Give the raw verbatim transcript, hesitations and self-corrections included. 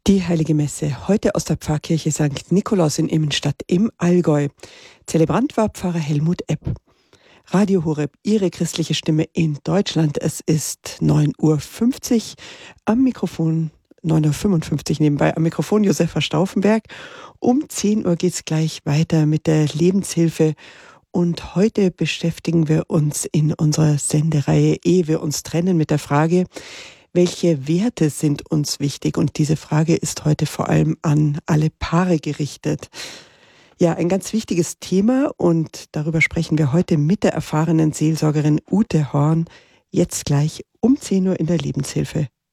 Die Heilige Messe, heute aus der Pfarrkirche Sankt Nikolaus in Immenstadt im Allgäu. Zelebrant war Pfarrer Helmut Epp. Radio Horeb, Ihre christliche Stimme in Deutschland. Es ist neun Uhr fünfzig, am Mikrofon, neun Uhr fünfundfünfzig nebenbei, am Mikrofon Josefa Stauffenberg. Um zehn Uhr geht's gleich weiter mit der Lebenshilfe. Und heute beschäftigen wir uns in unserer Sendereihe, ehe wir uns trennen, mit der Frage, welche Werte sind uns wichtig? Und diese Frage ist heute vor allem an alle Paare gerichtet. Ja, ein ganz wichtiges Thema, und darüber sprechen wir heute mit der erfahrenen Seelsorgerin Ute Horn, jetzt gleich um zehn Uhr in der Lebenshilfe.